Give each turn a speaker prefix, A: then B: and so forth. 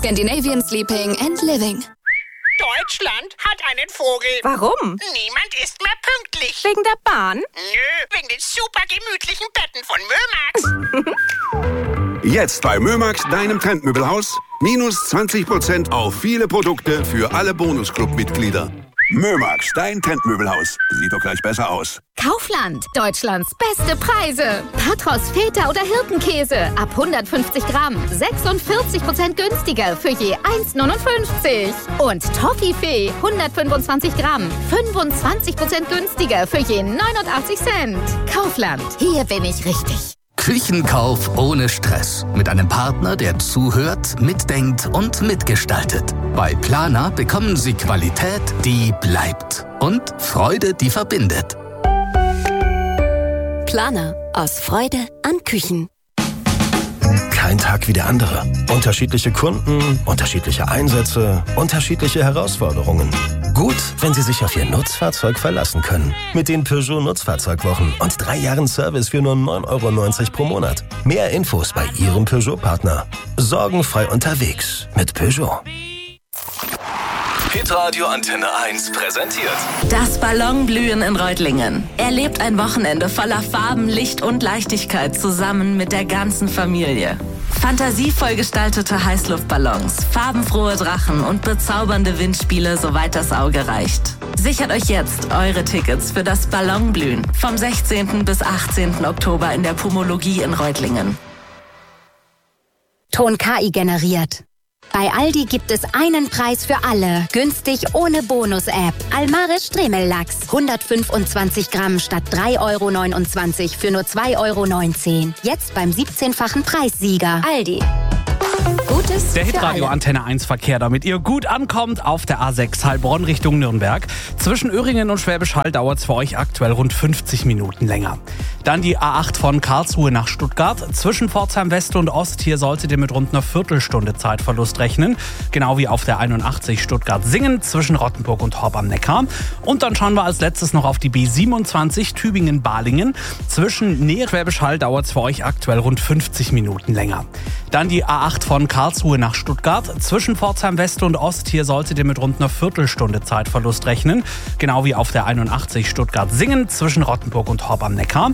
A: Scandinavian Sleeping and Living.
B: Deutschland hat einen Vogel.
C: Warum?
B: Niemand ist mehr pünktlich.
C: Wegen der Bahn?
B: Nö, wegen den super gemütlichen Betten von Mömax.
D: Jetzt bei Mömax, deinem Trendmöbelhaus. Minus 20% auf viele Produkte für alle Bonusclub-Mitglieder. Mömax, dein Trendmöbelhaus. Sieht doch gleich besser aus.
E: Kaufland, Deutschlands beste Preise. Patros, Feta oder Hirtenkäse ab 150 Gramm. 46% günstiger für je 1,59. Und Toffifee, 125 Gramm. 25% günstiger für je 89 Cent. Kaufland, hier bin ich richtig.
F: Küchenkauf ohne Stress. Mit einem Partner, der zuhört, mitdenkt und mitgestaltet. Bei Planer bekommen Sie Qualität, die bleibt. Und Freude, die verbindet.
A: Planer. Aus Freude an Küchen.
G: Kein Tag wie der andere. Unterschiedliche Kunden, unterschiedliche Einsätze, unterschiedliche Herausforderungen. Gut, wenn Sie sich auf Ihr Nutzfahrzeug verlassen können. Mit den Peugeot Nutzfahrzeugwochen und 3 Jahren Service für nur 9,90 € pro Monat. Mehr Infos bei Ihrem Peugeot-Partner. Sorgenfrei unterwegs mit Peugeot.
H: Hitradio Antenne 1 präsentiert
I: Das Ballonblühen in Reutlingen. Erlebt ein Wochenende voller Farben, Licht und Leichtigkeit zusammen mit der ganzen Familie. Fantasievoll gestaltete Heißluftballons, farbenfrohe Drachen und bezaubernde Windspiele, soweit das Auge reicht. Sichert euch jetzt eure Tickets für das Ballonblühen vom 16. bis 18. Oktober in der Pumologie in Reutlingen.
E: Ton KI generiert. Bei Aldi gibt es einen Preis für alle. Günstig ohne Bonus-App. Almaris Stremelachs. 125 Gramm statt 3,29 € für nur 2,19 €. Jetzt beim 17-fachen Preissieger. Aldi. Gutes
J: Der Hitradio
E: für alle.
J: Antenne 1 Verkehr, damit ihr gut ankommt auf der A6 Heilbronn Richtung Nürnberg. Zwischen Öhringen und Schwäbisch Hall dauert es für euch aktuell rund 50 Minuten länger. Dann die A8 von Karlsruhe nach Stuttgart. Zwischen Pforzheim West und Ost, hier solltet ihr mit rund einer Viertelstunde Zeitverlust rechnen. Genau wie auf der 81 Stuttgart-Singen zwischen Rottenburg und Horb am Neckar. Und dann schauen wir als letztes noch auf die B27 Tübingen-Balingen. Zwischen Nähe Schwäbisch Hall dauert es für euch aktuell rund 50 Minuten länger. Dann die A8 von Karlsruhe nach Stuttgart. Zwischen Pforzheim West und Ost, hier solltet ihr mit rund einer Viertelstunde Zeitverlust rechnen. Genau wie auf der 81 Stuttgart-Singen zwischen Rottenburg und Horb am Neckar.